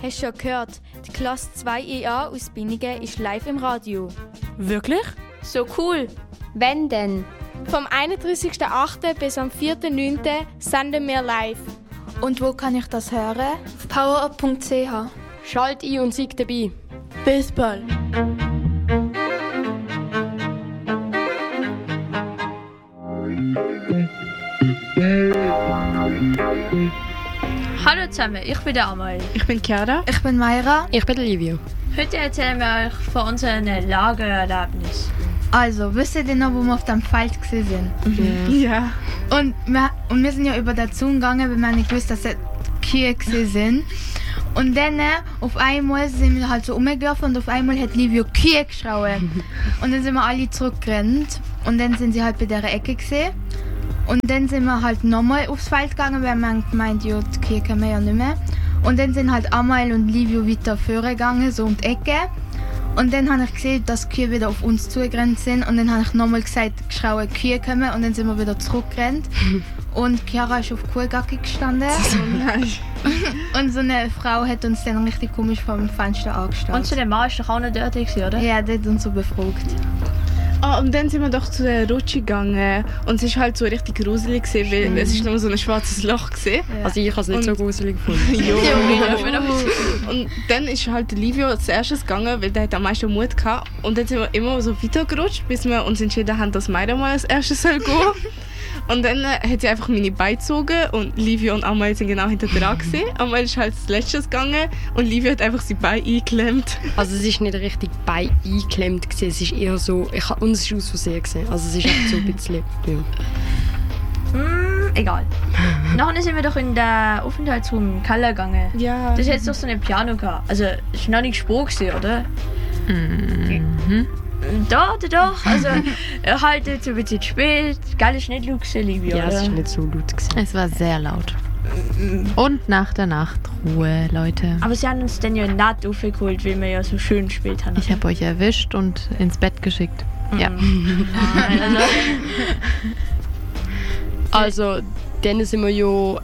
Hast du schon gehört? Die Klasse 2EA aus Binningen ist live im Radio. Wirklich? So cool. Wenn denn? Vom 31.08. bis am 4.9. senden wir live. Und wo kann ich das hören? Auf powerup.ch. Schalt ein und seid dabei. Bis bald. Hallo zusammen, ich bin der Amal. Ich bin Chiara. Ich bin Mayra. Ich bin Livio. Heute erzählen wir euch von unserem Lagererlebnis. Also, wisst ihr noch, wo wir auf dem Feld waren? Ja. Und wir sind ja über den Zaun gegangen, weil wir nicht gewusst, dass es Kühe sind. Und dann auf einmal sind wir halt so rumgelaufen und auf einmal hat Livio Kühe geschrauen. Und dann sind wir alle zurückgerannt. Und dann sind sie halt bei dieser Ecke gesehen. Und dann sind wir halt nochmal aufs Feld gegangen, weil man gemeint, ja, die Kühe können wir ja nicht mehr. Und dann sind halt Amal und Livio weiter vorgegangen, so um die Ecke. Und dann habe ich gesehen, dass die Kühe wieder auf uns zugerannt sind. Und dann habe ich nochmal gesagt, geschraue Kühe kommen. Und dann sind wir wieder zurückgerannt. Und Chiara ist auf Kuhgacke gestanden. Und so eine Frau hat uns dann richtig komisch vor dem Fenster angestarrt. Und zu dem Mann ist doch auch noch dort, oder? Ja, der hat uns so befragt. Und dann sind wir doch zu der Rutsche gegangen. Und es war halt so richtig gruselig, weil es ist nur so ein schwarzes Loch war. Ja. Also ich habe es nicht so gruselig gefunden. Und dann ist halt Livio als erstes gegangen, weil der hat am meisten Mut gehabt. Und dann sind wir immer so weitergerutscht, bis wir uns entschieden haben, dass Mayra mal als erstes gehen soll. Und dann hat sie einfach meine Beine gezogen und Livio und Amal sind genau hinter dran gesehen. Amal ist halt als letztes gegangen und Livio hat einfach sein Bein eingeklemmt. Also es ist nicht richtig Bein eingeklemmt gewesen. Es ist eher so, uns ist aus Versehen gesehen. Also es ist echt so ein bisschen, ja. Egal. Nachher sind wir doch in den Aufenthaltsraum im Keller gegangen. Ja. Das hat jetzt doch so ein Piano gehabt. Also, es war noch nicht Spur, oder? Mhm. Doch. Also, halt jetzt ein bisschen spät. Geil, ist nicht laut gewesen, Livio, Ja, oder? es ist nicht so laut gewesen. Es war sehr laut. Und nach der Nacht Ruhe, Leute. Aber sie haben uns dann ja nicht aufgeholt, weil wir ja so schön gespielt haben. Ich habe euch erwischt und ins Bett geschickt. Ja. Also, dann sind wir ja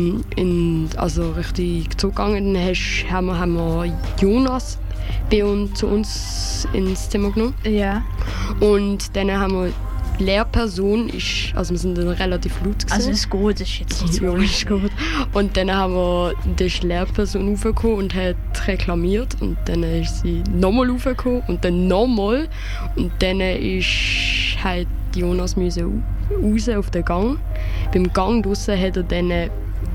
richtig zugegangen. Dann haben wir Jonas zu uns ins Zimmer genommen. Ja. Und dann haben wir die Lehrperson, wir sind dann relativ laut gewesen. Also ist gut, ist jetzt nicht so. Ja, ist gut. Und dann haben wir die Lehrperson raufgekommen und hat reklamiert. Und dann ist sie nochmal raufgekommen und dann nochmal. Und dann ist halt Jonas raus auf den Gang. Beim Gang draussen hat er dann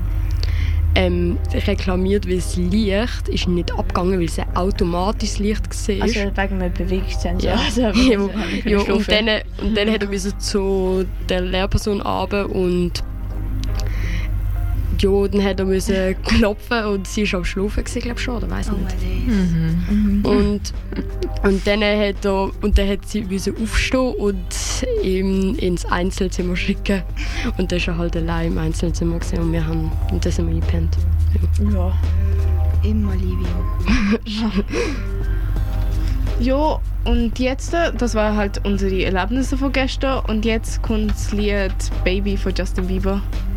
reklamiert, weil das Licht ist nicht abgegangen, weil es ein automatisches Licht war. Also wegen dem Bewegungssensor. Ja. Also, Ja, und dann hat er zu der Lehrperson runter und ja, dann hat er klopfen und sie war am Schlafen, glaube ich schon, oder weiss nicht. Und dann hat sie aufstehen und ihn ins Einzelzimmer schicken. Und dann war er halt allein im Einzelzimmer und dann sind wir eingepennt. Ja. Immer Livio. Ja, und jetzt, das war halt unsere Erlebnisse von gestern. Und jetzt kommt das Lied Baby von Justin Bieber.